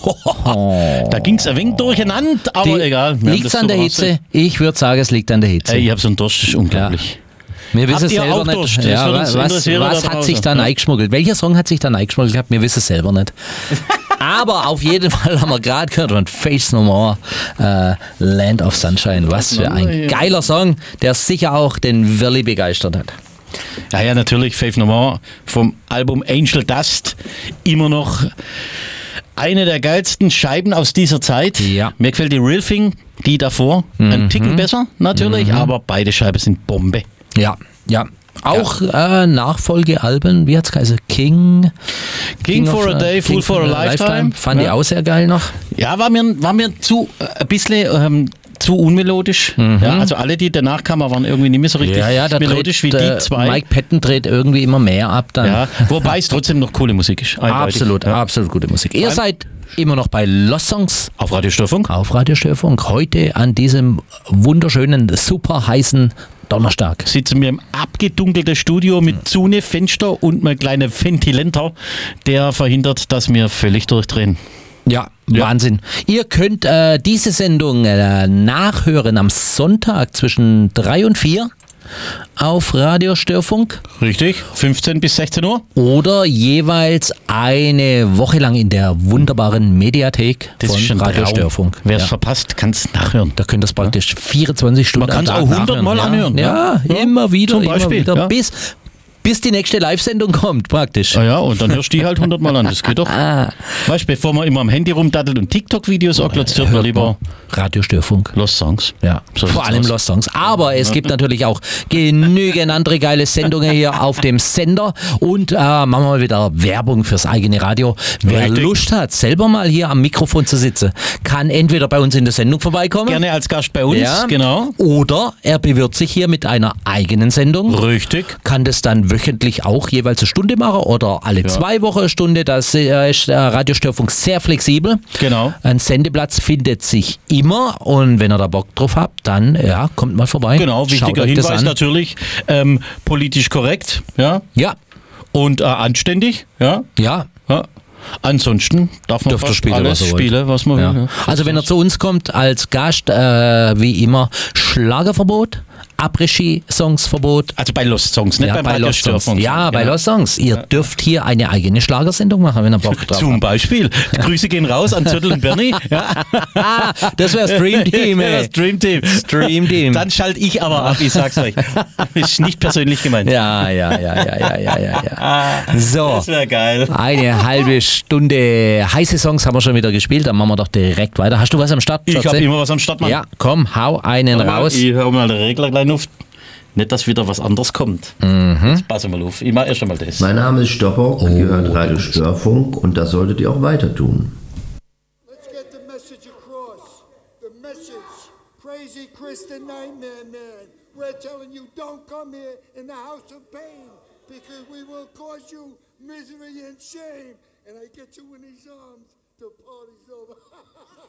Da ging es ein wenig durcheinander, aber egal. Liegt es an der Hitze? Ich würde sagen, es liegt an der Hitze. Hey, ich habe so einen Durst, das ist unglaublich. Wir wissen es selber nicht. Durst? Ja, was hat sich da reingeschmuggelt? Welcher Song hat sich da reingeschmuggelt gehabt? Wir wissen es selber nicht. Aber auf jeden Fall haben wir gerade gehört von Faith No More, Land of Sunshine. Was für ein geiler Song, der sicher auch den Willi begeistert hat. Ja, natürlich, Faith No More vom Album Angel Dust. Immer noch eine der geilsten Scheiben aus dieser Zeit. Ja. Mir gefällt die Real Thing, die davor, ein Ticken besser natürlich, aber beide Scheiben sind Bombe. Ja. Auch Nachfolgealben, wie hat es geheißen? King for a Day, Fool for a Lifetime. Fand ich auch sehr geil noch. Ja, war mir ein bisschen zu unmelodisch. Ja, also alle, die danach kamen, waren irgendwie nicht mehr so richtig melodisch wie die zwei. Mike Patton dreht irgendwie immer mehr ab dann. Ja, wobei es trotzdem noch coole Musik ist. Absolut gute Musik. Ihr seid immer noch bei Lost Songs. Auf Radio Störfunk. Auf Radio Störfunk. Heute an diesem wunderschönen, super heißen Donnerstag. Sitzen wir im abgedunkelten Studio mit Zune, Fenster und einem kleinen Ventilator, der verhindert, dass wir völlig durchdrehen. Ja, Wahnsinn. Ihr könnt diese Sendung nachhören am Sonntag zwischen 3 und 4 auf Radio Störfunk. Richtig, 15 bis 16 Uhr. Oder jeweils eine Woche lang in der wunderbaren Mediathek von Radio Störfunk. Wer es verpasst, kann es nachhören. Da könnt ihr es praktisch 24 Stunden Man kann es auch 100 Mal anhören. Ja, immer wieder. Zum Beispiel. Immer wieder, bis die nächste Live-Sendung kommt, praktisch. Ja, und dann hörst du die halt 100 Mal an. Das geht doch. Weißt du, bevor man immer am Handy rumdattelt und TikTok-Videos anglotzt, hört man lieber Radio Störfunk. Lost Songs. Ja, so vor allem Lost Songs. Aber es gibt natürlich auch genügend andere geile Sendungen hier auf dem Sender. Und machen wir mal wieder Werbung fürs eigene Radio. Wer Lust hat, selber mal hier am Mikrofon zu sitzen, kann entweder bei uns in der Sendung vorbeikommen. Gerne als Gast bei uns, genau. Oder er bewirbt sich hier mit einer eigenen Sendung. Richtig. Kann das dann wöchentlich auch jeweils eine Stunde machen oder alle 2 Wochen eine Stunde. Das ist Radio Störfunk sehr flexibel. Genau. Ein Sendeplatz findet sich immer und wenn ihr da Bock drauf habt, dann kommt mal vorbei. Genau, wichtiger Hinweis natürlich, politisch korrekt, ja. Und anständig, ja. Ansonsten darf man fast alles spielen, was man will. Ja. Also wenn er zu uns kommt als Gast, wie immer, Schlagerverbot, Après-Ski-Songs-Verbot. Also bei Lost Songs, nicht beim Radio Störfunk. Ja, bei Lost Songs. Ihr dürft hier eine eigene Schlagersendung machen, wenn ihr Bock drauf habt. Zum Beispiel. Grüße gehen raus an Zürtel und Bernie. Das wäre Stream Team, ey. Stream Team. Dann schalte ich aber ab, ich sag's euch. Ist nicht persönlich gemeint. Ja. So. Das wäre geil. Eine halbe Stunde heiße Songs haben wir schon wieder gespielt, dann machen wir doch direkt weiter. Hast du was am Start? Ich habe immer was am Start, Mann. Ja, komm, hau einen raus. Ich höre mal den Regler gleich auf. Nicht, dass wieder was anderes kommt. Jetzt passen wir mal auf. Ich mache erst einmal das. Mein Name ist Stoppock, ihr hört Radio Störfunk und das solltet ihr auch weiter tun. Let's get the message across. The message. Crazy Kristen Nightmare Man. We're telling you don't come here in the house of pain because we will cause you misery and shame. And I get you in these arms, the party's over.